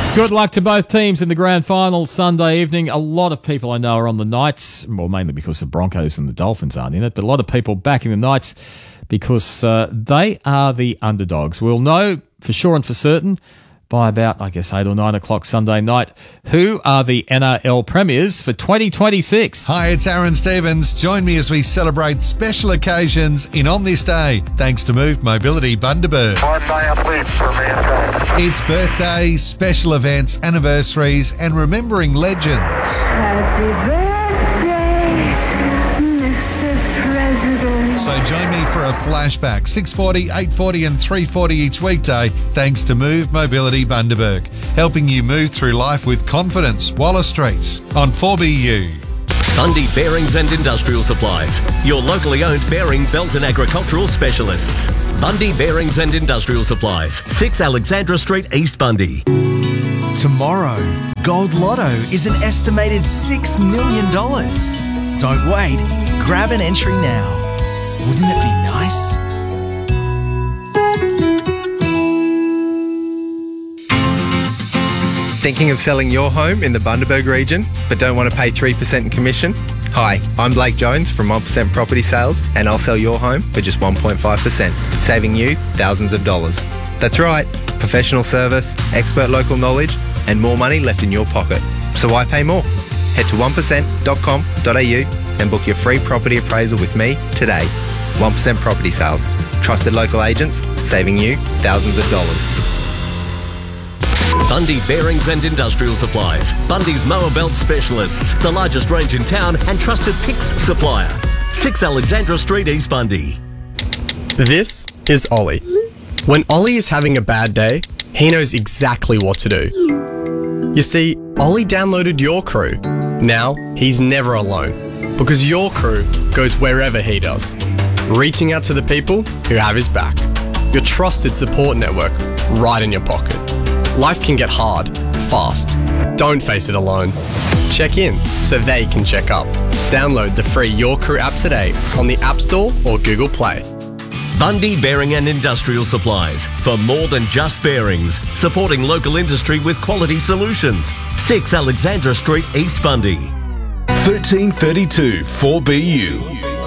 Good luck to both teams in the grand final Sunday evening. A lot of people I know are on the Knights, well, mainly because the Broncos and the Dolphins aren't in it, but a lot of people backing the Knights because they are the underdogs. We'll know for sure and for certain by about, 8 or 9 o'clock Sunday night, who are the NRL premiers for 2026. Hi, it's Aaron Stevens. Join me as we celebrate special occasions in On This Day, thanks to Move Mobility Bundaberg. One giant leap for mankind. It's birthdays, special events, anniversaries, and remembering legends. Happy birthday, Mr. President. So join me for a flashback, 6:40, 8:40 and 3:40 each weekday, thanks to Move Mobility Bundaberg, helping you move through life with confidence. Wallace Street on 4BU. Bundy Bearings and Industrial Supplies, your locally owned bearing, belt and agricultural specialists. Bundy Bearings and Industrial Supplies, 6 Alexandra Street, East Bundy. Tomorrow, Gold Lotto is an estimated $6 million. Don't wait, grab an entry now. Wouldn't it be nice? Thinking of selling your home in the Bundaberg region, but don't want to pay 3% in commission? Hi, I'm Blake Jones from 1% Property Sales, and I'll sell your home for just 1.5%, saving you thousands of dollars. That's right, professional service, expert local knowledge, and more money left in your pocket. So why pay more? Head to 1%.com.au and book your free property appraisal with me today. 1% Property Sales, trusted local agents, saving you thousands of dollars. Bundy Bearings and Industrial Supplies, Bundy's mower belt specialists, the largest range in town and trusted PIX supplier. 6 Alexandra Street, East Bundy. This is Ollie. When Ollie is having a bad day, he knows exactly what to do. You see, Ollie downloaded Your Crew. Now, he's never alone, because Your Crew goes wherever he does, reaching out to the people who have his back. Your trusted support network right in your pocket. Life can get hard, fast. Don't face it alone. Check in so they can check up. Download the free Your Crew app today on the App Store or Google Play. Bundy Bearing and Industrial Supplies, for more than just bearings, supporting local industry with quality solutions. 6 Alexandra Street, East Bundy. 1332 4BU.